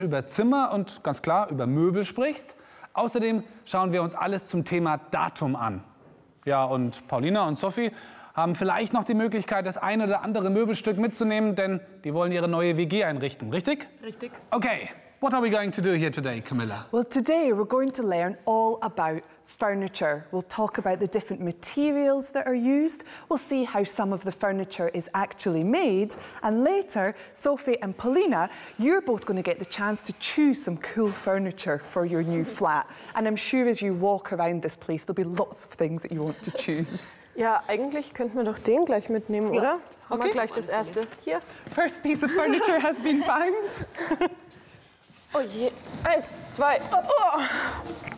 über Zimmer und ganz klar über Möbel sprichst. Außerdem schauen wir uns alles zum Thema Datum an. Ja, und Paulina und Sophie haben vielleicht noch die Möglichkeit, das ein oder andere Möbelstück mitzunehmen, denn die wollen ihre neue WG einrichten, richtig? Richtig. Okay, what are we going to do here today, Camilla? Well, today we're going to learn all about furniture. We'll talk about the different materials that are used. We'll see how some of the furniture is actually made. And later, Sophie and Paulina, you're both going to get the chance to choose some cool furniture for your new flat. And I'm sure as you walk around this place, there'll be lots of things that you want to choose. Ja, eigentlich könnten wir doch den gleich mitnehmen, oder? Haben wir gleich das erste. Hier. First piece of furniture has been found. Oh je. 1, 2. Oh.